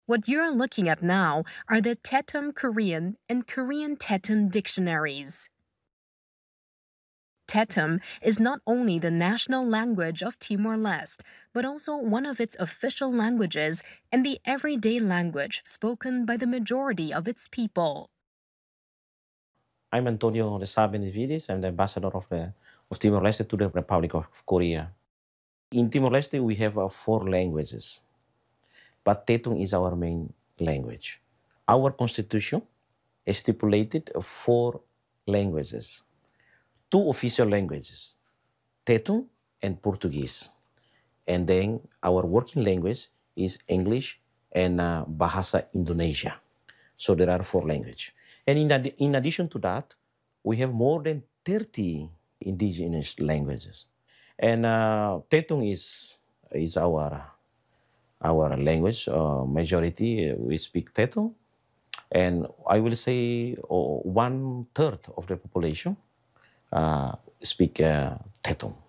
What you're looking at now are the Tetum Korean and Korean Tetum dictionaries. Tetum is not only the national language of Timor-Leste, but also one of its official languages and the everyday language spoken by the majority of its people. I'm Antonio Reza Benevides. I'm the ambassador of Timor-Leste to the Republic of Korea. In Timor-Leste, we have four languages, but Tetum is our main language. Our constitution stipulated four languages, two official languages, Tetum and Portuguese. And then our working language is English and Bahasa Indonesia. So there are four languages. And in addition to that, we have more than 30 indigenous languages. And Tetum is our language. Majority we speak Tetum, and I will say 1/3 of the population speak Tetum.